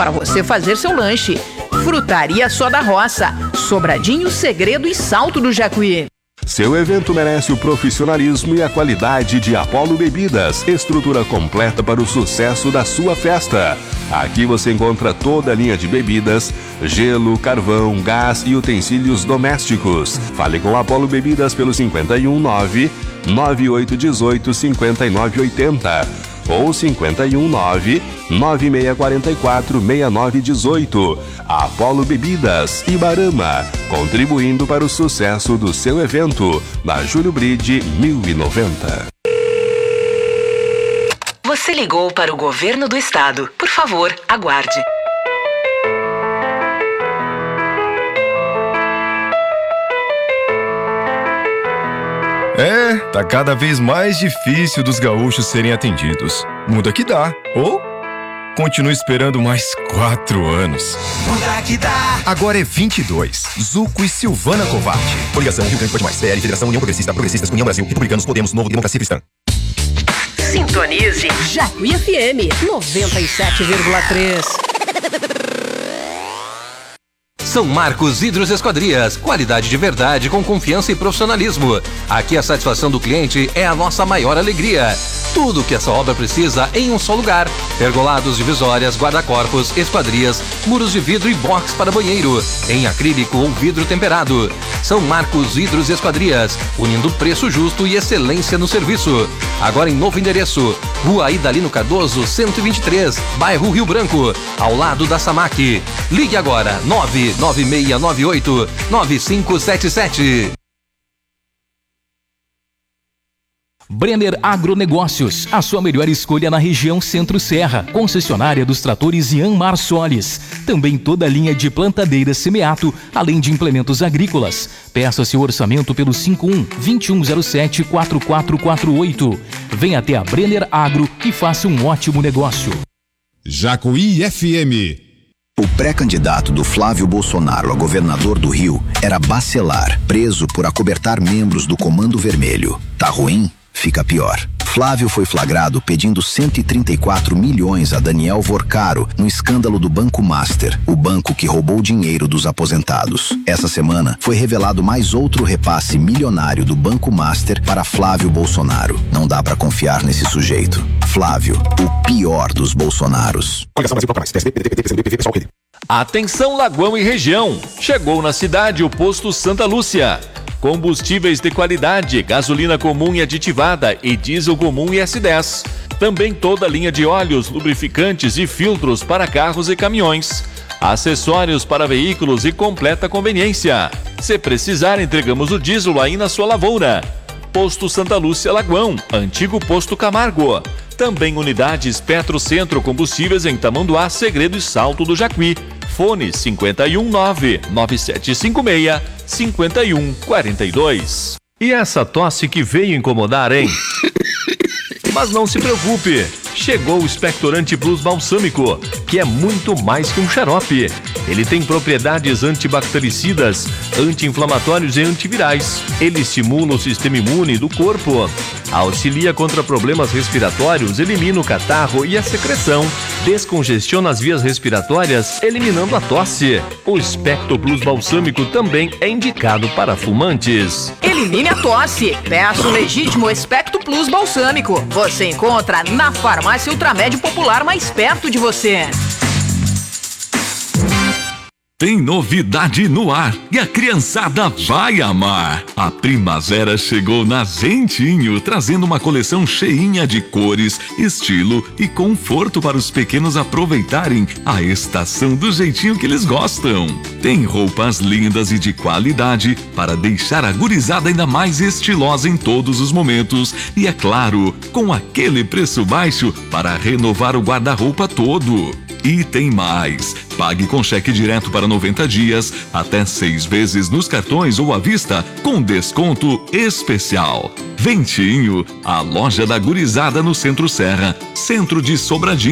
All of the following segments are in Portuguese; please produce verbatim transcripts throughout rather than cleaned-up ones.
para você fazer seu lanche. Frutaria Só da Roça, Sobradinho, Segredo e Salto do Jacuí. Seu evento merece o profissionalismo e a qualidade de Apollo Bebidas, estrutura completa para o sucesso da sua festa. Aqui você encontra toda a linha de bebidas, gelo, carvão, gás e utensílios domésticos. Fale com Apollo Bebidas pelo cinco um nove, nove oito um oito, cinco nove oito zero ou cinco um nove, nove seis quatro quatro, seis nove um oito. Apollo Bebidas, Ibarama, contribuindo para o sucesso do seu evento, na Júlio Bride mil e noventa. Você ligou para o governo do estado. Por favor, aguarde. É, tá cada vez mais difícil dos gaúchos serem atendidos. Muda que dá, ou continue esperando mais quatro anos. Muda que dá. Agora é vinte e dois. Zuco e Silvana Covatti. Coligação Rio Grande Pode Mais. P L, Federação União Progressista, Progressistas, União Brasil, Republicanos, Podemos, Novo, Democracia Cristã. Sintonize Jacuí F M noventa e sete vírgula três. São Marcos Hidros Esquadrias, qualidade de verdade com confiança e profissionalismo. Aqui a satisfação do cliente é a nossa maior alegria. Tudo o que essa obra precisa em um só lugar. Pergolados, divisórias, guarda-corpos, esquadrias, muros de vidro e box para banheiro, em acrílico ou vidro temperado. São Marcos Hidros Esquadrias, unindo preço justo e excelência no serviço. Agora em novo endereço, Rua Idalino Cardoso, cento e vinte e três, bairro Rio Branco, ao lado da Samac. Ligue agora, nove nove seis nove oito, nove cinco sete sete. Brenner Agronegócios, a sua melhor escolha na região Centro-Serra, concessionária dos tratores Yanmar Solis. Também toda a linha de plantadeiras Semeato, além de implementos agrícolas. Peça seu orçamento pelo cinco um, dois um zero sete, quatro quatro quatro oito. Venha até a Brenner Agro e faça um ótimo negócio. Jacuí F M. O pré-candidato do Flávio Bolsonaro a governador do Rio era Bacelar, preso por acobertar membros do Comando Vermelho. Tá ruim? Fica pior. Flávio foi flagrado pedindo cento e trinta e quatro milhões a Daniel Vorcaro no escândalo do Banco Master, o banco que roubou o dinheiro dos aposentados. Essa semana foi revelado mais outro repasse milionário do Banco Master para Flávio Bolsonaro. Não dá pra confiar nesse sujeito. Flávio, o pior dos Bolsonaros. Atenção Lagoão e região. Chegou na cidade o posto Santa Lúcia. Combustíveis de qualidade, gasolina comum e aditivada e diesel comum e S dez. Também toda a linha de óleos, lubrificantes e filtros para carros e caminhões. Acessórios para veículos e completa conveniência. Se precisar, entregamos o diesel aí na sua lavoura. Posto Santa Lúcia Lagoão, antigo Posto Camargo. Também unidades Petrocentro Combustíveis em Tamanduá, Segredo e Salto do Jacuí. Fone cinco um nove, nove sete cinco seis, cinco um quatro dois. E essa tosse que veio incomodar, hein? Mas não se preocupe, chegou o Expectorante Plus Balsâmico, que é muito mais que um xarope. Ele tem propriedades antibactericidas, anti-inflamatórios e antivirais. Ele estimula o sistema imune do corpo, auxilia contra problemas respiratórios, elimina o catarro e a secreção, descongestiona as vias respiratórias, eliminando a tosse. O Expecto Plus Balsâmico também é indicado para fumantes. Elimine a tosse. Peça o legítimo Expecto Plus Balsâmico. Você encontra na farmácia Ultramédio Popular mais perto de você. Tem novidade no ar e a criançada vai amar. A primavera chegou na Gentinho, trazendo uma coleção cheinha de cores, estilo e conforto para os pequenos aproveitarem a estação do jeitinho que eles gostam. Tem roupas lindas e de qualidade para deixar a gurizada ainda mais estilosa em todos os momentos e, é claro, com aquele preço baixo para renovar o guarda-roupa todo. E tem mais. Pague com cheque direto para noventa dias, até seis vezes nos cartões ou à vista, com desconto especial. Ventinho, a loja da gurizada no Centro Serra, centro de Sobradinho.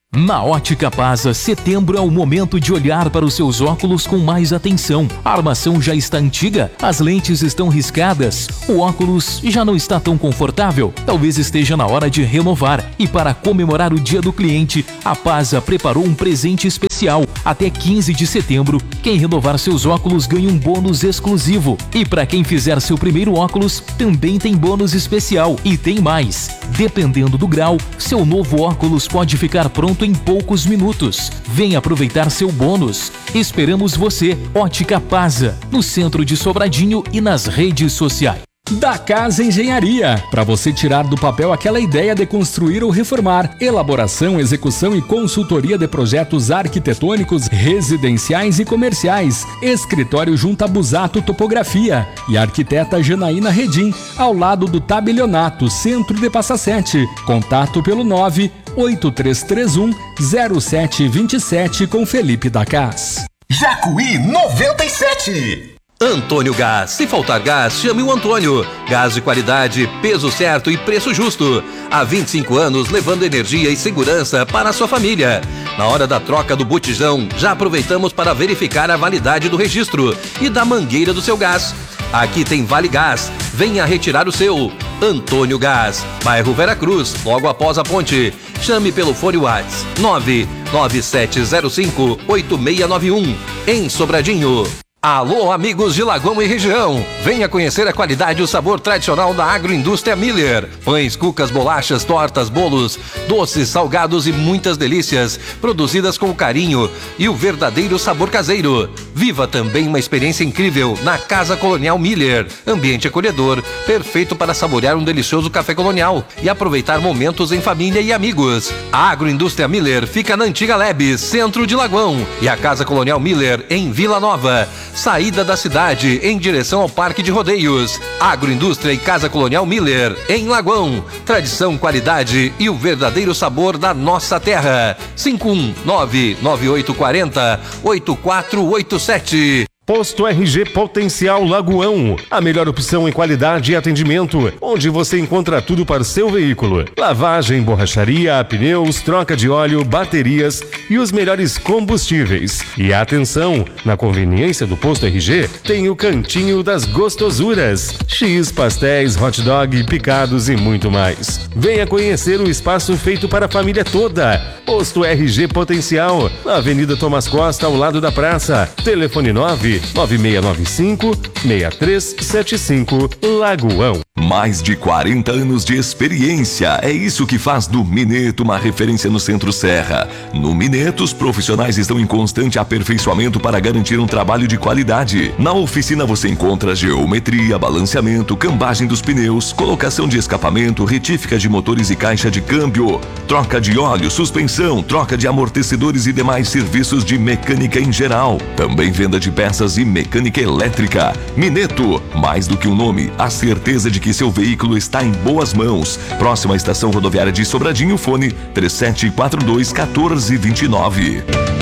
Na Ótica Pasa, setembro é o momento de olhar para os seus óculos com mais atenção. A armação já está antiga, as lentes estão riscadas, o óculos já não está tão confortável. Talvez esteja na hora de renovar. E para comemorar o Dia do Cliente, a Pasa preparou um presente especial. Até quinze de setembro, quem renovar seus óculos ganha um bônus exclusivo. E para quem fizer seu primeiro óculos, também tem bônus especial. E tem mais. Dependendo do grau, seu novo óculos pode ficar pronto em poucos minutos. Venha aproveitar seu bônus. Esperamos você, Ótica Pasa, no centro de Sobradinho e nas redes sociais. Da Casa Engenharia, para você tirar do papel aquela ideia de construir ou reformar. Elaboração, execução e consultoria de projetos arquitetônicos, residenciais e comerciais. Escritório junto a Busato Topografia e a arquiteta Janaína Redim, ao lado do Tabelionato, centro de Passa Sete. Contato pelo nove oito três três um zero sete dois sete com Felipe da Cas. Jacuí noventa e sete. Antônio Gás. Se faltar gás, chame o Antônio. Gás de qualidade, peso certo e preço justo. Há vinte e cinco anos levando energia e segurança para a sua família. Na hora da troca do botijão, já aproveitamos para verificar a validade do registro e da mangueira do seu gás. Aqui tem Vale Gás. Venha retirar o seu. Antônio Gás, bairro Vera Cruz, logo após a ponte. Chame pelo fone WhatsApp nove nove sete zero cinco oito seis nove um. Em Sobradinho. Alô, amigos de Lagoa e região. Venha conhecer a qualidade e o sabor tradicional da Agroindústria Miller. Pães, cucas, bolachas, tortas, bolos, doces, salgados e muitas delícias, produzidas com carinho e o verdadeiro sabor caseiro. Viva também uma experiência incrível na Casa Colonial Miller. Ambiente acolhedor, perfeito para saborear um delicioso café colonial e aproveitar momentos em família e amigos. A Agroindústria Miller fica na antiga Lebes, centro de Lagoão, e a Casa Colonial Miller em Vila Nova, saída da cidade em direção ao Parque de Rodeios. Agroindústria e Casa Colonial Miller em Lagoão. Tradição, qualidade e o verdadeiro sabor da nossa terra. cinco um nove nove oito quatro zero oito quatro oito sete. Posto R G Potencial Lagoão, a melhor opção em qualidade e atendimento, onde você encontra tudo para o seu veículo. Lavagem, borracharia, pneus, troca de óleo, baterias e os melhores combustíveis. E atenção, na conveniência do Posto R G, tem o Cantinho das Gostosuras. X, pastéis, hot dog, picados e muito mais. Venha conhecer o espaço feito para a família toda. Posto R G Potencial, na Avenida Tomás Costa, ao lado da praça. Telefone nove nove seis nove cinco seis três sete cinco, Lagoão. Mais de quarenta anos de experiência, é isso que faz do Mineto uma referência no Centro-Serra. No Mineto, os profissionais estão em constante aperfeiçoamento para garantir um trabalho de qualidade. Na oficina você encontra geometria, balanceamento, cambagem dos pneus, colocação de escapamento, retífica de motores e caixa de câmbio, troca de óleo, suspensão, troca de amortecedores e demais serviços de mecânica em geral. Também venda de peças e mecânica elétrica. Mineto, mais do que um nome, a certeza de que seu veículo está em boas mãos. Próxima estação rodoviária de Sobradinho, fone três sete quatro dois um quatro dois nove.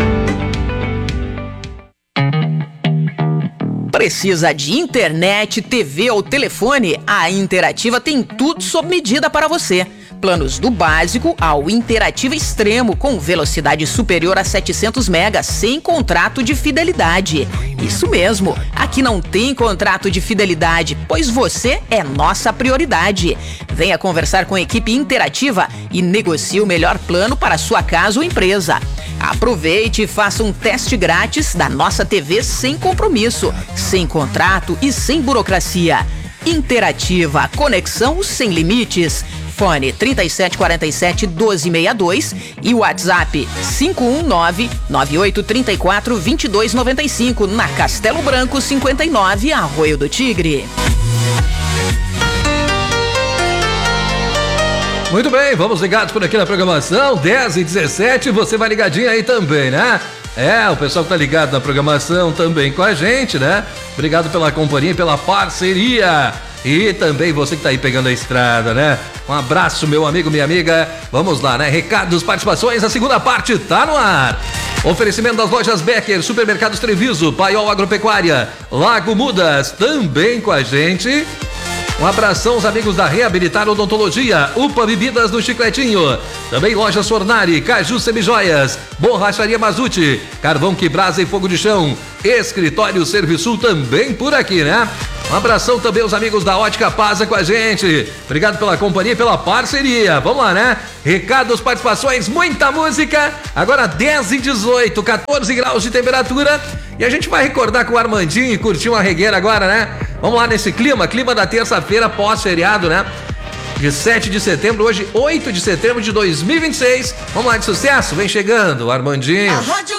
Precisa de internet, T V ou telefone? A Interativa tem tudo sob medida para você. Planos do básico ao Interativa Extremo, com velocidade superior a setecentos megas, sem contrato de fidelidade. Isso mesmo, aqui não tem contrato de fidelidade, pois você é nossa prioridade. Venha conversar com a equipe Interativa e negocie o melhor plano para sua casa ou empresa. Aproveite e faça um teste grátis da nossa T V sem compromisso, sem contrato e sem burocracia. Interativa, conexão sem limites. Fone trinta e sete quarenta e sete doze sessenta e dois e WhatsApp cinco um nove nove oito três quatro dois dois nove cinco, na Castelo Branco cinquenta e nove, Arroio do Tigre. Muito bem, vamos ligados por aqui na programação, dez e dezessete, você vai ligadinho aí também, né? É, o pessoal que tá ligado na programação também com a gente, né? Obrigado pela companhia e pela parceria. E também você que tá aí pegando a estrada, né? Um abraço, meu amigo, minha amiga. Vamos lá, né? Recados, participações, a segunda parte tá no ar. Oferecimento das lojas Becker, Supermercados Treviso, Paiol Agropecuária, Lago Mudas, também com a gente. Um abração aos amigos da Reabilitar Odontologia, UPA Bebidas do Chicletinho. Também Lojas Fornari, Caju Semijoias, Borracharia Mazuti, Carvão que Brasa e Fogo de Chão. Escritório Serviçul também por aqui, né? Um abração também aos amigos da Ótica Pasa com a gente. Obrigado pela companhia e pela parceria. Vamos lá, né? Recados, participações, muita música. Agora dez e dezoito, quatorze graus de temperatura. E a gente vai recordar com o Armandinho e curtir uma regueira agora, né? Vamos lá nesse clima, clima da terça-feira pós-feriado, né? De sete de setembro, hoje oito de setembro de dois mil e vinte e seis. Vamos lá de sucesso, vem chegando o Armandinho.